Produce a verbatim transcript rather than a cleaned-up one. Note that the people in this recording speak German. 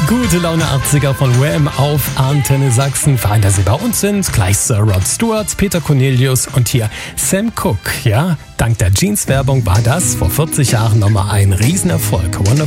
Gute Laune achtziger von Wham auf Antenne Sachsen. Fein, dass Sie bei uns sind. Gleich Sir Rod Stewart, Peter Cornelius und hier Sam Cooke. Ja, dank der Jeans-Werbung war das vor vierzig Jahren nochmal ein Riesenerfolg. Wonderful.